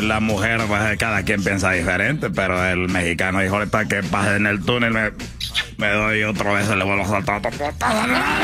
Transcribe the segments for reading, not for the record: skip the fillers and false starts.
la mujer, pues, cada quien piensa diferente, pero el mexicano dijo, ahorita que pase en el túnel, me doy otra vez, le vuelvo a saltar otra patada.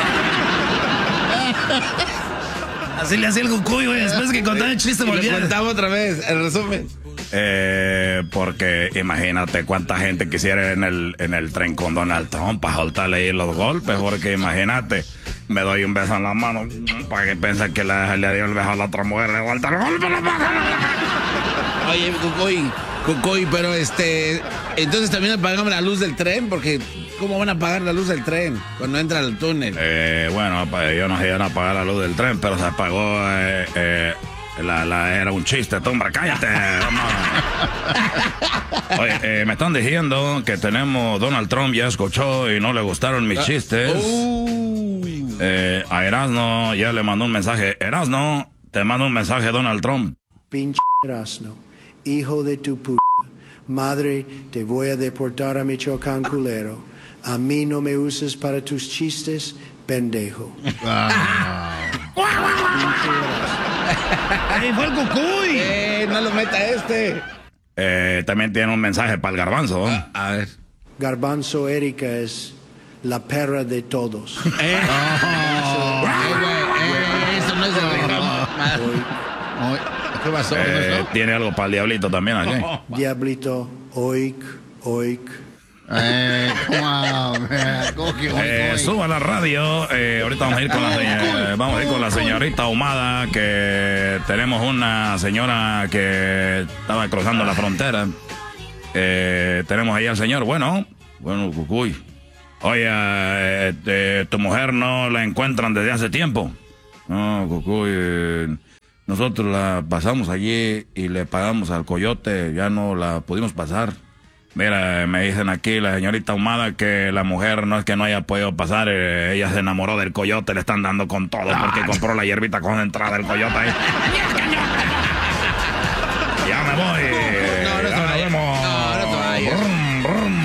Así le hacía el Cucuy, güey. Después que contaba el chiste, volvía. Lo contaba otra vez, el resumen. Porque imagínate cuánta gente quisiera en el tren con Donald Trump para soltarle ahí los golpes, porque imagínate, me doy un beso en la mano para que piense que le dio el beso a la otra mujer, le vuelta el golpe en la mano. Oye, Cucuy, pero entonces también apagamos la luz del tren, porque ¿cómo van a apagar la luz del tren cuando entra al túnel? Bueno, yo no sé, iban a apagar la luz del tren, pero se apagó, era un chiste, tú, hombre, cállate. Oye, me están diciendo que Donald Trump ya escuchó y no le gustaron mis chistes. A Erasno ya le mandó un mensaje. Erasno, te mando un mensaje, Donald Trump. Pinche Erasno, hijo de tu puta madre, te voy a deportar a Michoacán, culero. A mí no me uses para tus chistes, pendejo. ¡Ahí fue el Cucuy! No lo meta También tiene un mensaje para el Garbanzo. A ver. Garbanzo Erika es la perra de todos. Eso no es de ¿Qué pasó? Tiene algo para el Diablito también aquí. Diablito, oik. Suba la radio. Ahorita vamos a ir con la señorita Ahumada, que tenemos una señora que estaba cruzando la frontera. Tenemos ahí al señor. Bueno, Cucuy. Oye, tu mujer no la encuentran desde hace tiempo. No, Cucuy, nosotros la pasamos allí y le pagamos al coyote, ya no la pudimos pasar. Mira, me dicen aquí la señorita Ahumada que la mujer no es que no haya podido pasar, ella se enamoró del coyote, le están dando con todo porque compró la hierbita concentrada del coyote ahí. Ya me voy. No te vayas. Brum, brum.